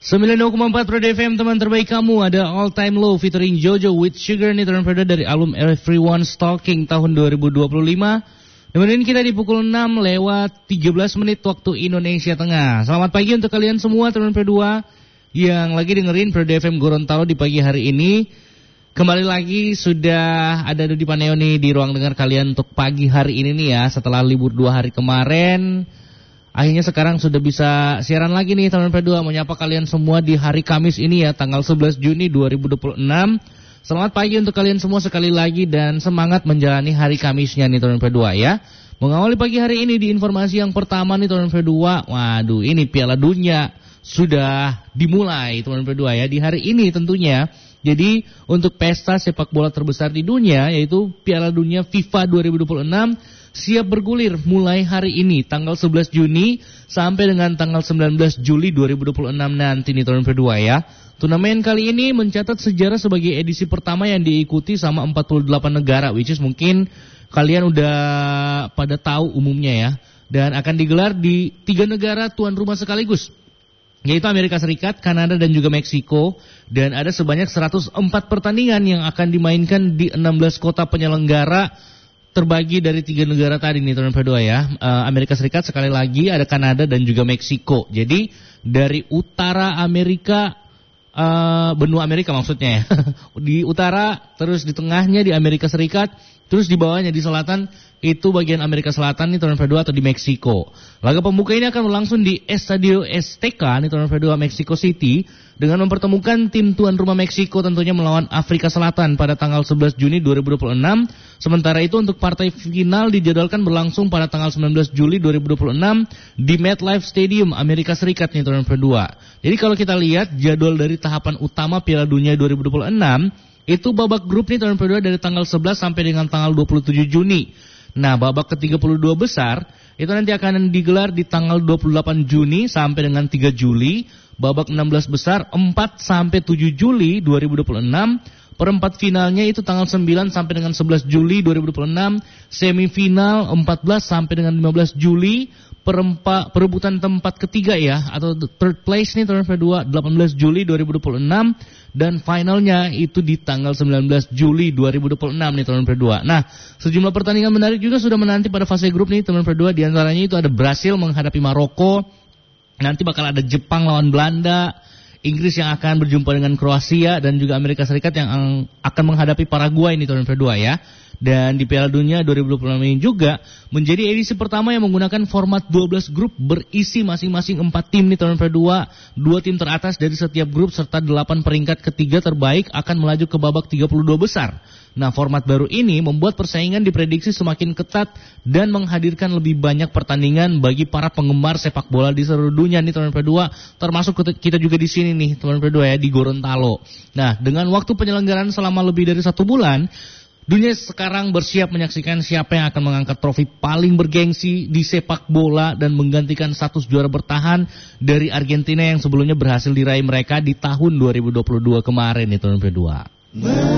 96,4 Pro FM, teman terbaik kamu. Ada All Time Low featuring Jojo with Sugar nih teman Pro dari album Everyone's Talking tahun 2025. Nemenin kita di pukul 6 lewat 13 menit waktu Indonesia Tengah. Selamat pagi untuk kalian semua teman Pro yang lagi dengerin Pro FM Gorontalo di pagi hari ini. Kembali lagi sudah ada di Paneo nih di ruang dengar kalian untuk pagi hari ini nih ya. Setelah libur 2 hari kemarin, akhirnya sekarang sudah bisa siaran lagi nih teman P2. Menyapa kalian semua di hari Kamis ini ya, tanggal 11 Juni 2026. Selamat pagi untuk kalian semua sekali lagi dan semangat menjalani hari Kamisnya nih teman P2 ya. Mengawali pagi hari ini di informasi yang pertama nih teman P2. Waduh, ini Piala Dunia sudah dimulai teman P2 ya di hari ini tentunya. Jadi untuk pesta sepak bola terbesar di dunia yaitu Piala Dunia FIFA 2026 siap bergulir mulai hari ini tanggal 11 Juni sampai dengan tanggal 19 Juli 2026 nanti nih tahun kedua ya. Turnamen kali ini mencatat sejarah sebagai edisi pertama yang diikuti sama 48 negara, which is mungkin kalian udah pada tahu umumnya ya. Dan akan digelar di 3 negara tuan rumah sekaligus, yaitu Amerika Serikat, Kanada dan juga Meksiko. Dan ada sebanyak 104 pertandingan yang akan dimainkan di 16 kota penyelenggara terbagi dari 3 negara tadi nih teman P2 ya. Amerika Serikat sekali lagi, ada Kanada dan juga Meksiko. Jadi dari utara Amerika, benua Amerika maksudnya ya. Di utara, terus di tengahnya di Amerika Serikat, terus di bawahnya di selatan itu bagian Amerika Selatan nih teman P2 atau di Meksiko. Laga pembuka ini akan berlangsung di Estadio Azteca nih teman P2 Mexico City dengan mempertemukan tim tuan rumah Meksiko tentunya melawan Afrika Selatan pada tanggal 11 Juni 2026. Sementara itu untuk partai final dijadwalkan berlangsung pada tanggal 19 Juli 2026 di MetLife Stadium Amerika Serikat nih teman P2. Jadi kalau kita lihat jadwal dari tahapan utama Piala Dunia 2026 itu babak grup nih teman P2 dari tanggal 11 sampai dengan tanggal 27 Juni. Nah, babak ke-32 besar itu nanti akan digelar di tanggal 28 Juni sampai dengan 3 Juli. Babak 16 besar 4 sampai 7 Juli 2026. Perempat finalnya itu tanggal 9 sampai dengan 11 Juli 2026. Semifinal 14 sampai dengan 15 Juli. Perebutan tempat ketiga ya, atau third place nih teman P2 18 Juli 2026. Dan finalnya itu di tanggal 19 Juli 2026 nih teman P2. Nah, sejumlah pertandingan menarik juga sudah menanti pada fase grup nih teman P2. Di antaranya itu ada Brasil menghadapi Maroko. Nanti bakal ada Jepang lawan Belanda, Inggris yang akan berjumpa dengan Kroasia, dan juga Amerika Serikat yang akan menghadapi Paraguay nih tahun kedua ya. Dan di Piala Dunia 2026 ini juga menjadi edisi pertama yang menggunakan format 12 grup berisi masing-masing 4 tim nih tahun kedua. 2 tim teratas dari setiap grup serta 8 peringkat ketiga terbaik akan melaju ke babak 32 besar. Nah, format baru ini membuat persaingan diprediksi semakin ketat dan menghadirkan lebih banyak pertandingan bagi para penggemar sepak bola di seluruh dunia nih teman P2, termasuk kita juga di sini nih teman P2 ya di Gorontalo. Nah, dengan waktu penyelenggaraan selama lebih dari 1 bulan, dunia sekarang bersiap menyaksikan siapa yang akan mengangkat trofi paling bergengsi di sepak bola dan menggantikan status juara bertahan dari Argentina yang sebelumnya berhasil diraih mereka di tahun 2022 kemarin nih teman P2.